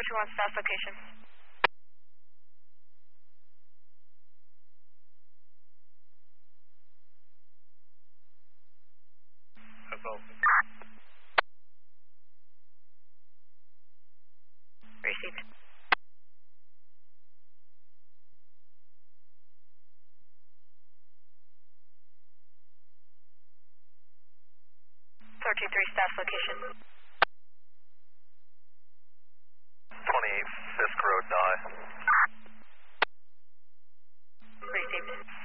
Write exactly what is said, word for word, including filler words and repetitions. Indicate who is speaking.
Speaker 1: two one staff location.
Speaker 2: That's all.
Speaker 1: Received. thirty-three staff location.
Speaker 2: twenty-eight Fisk Road, die.
Speaker 1: Received.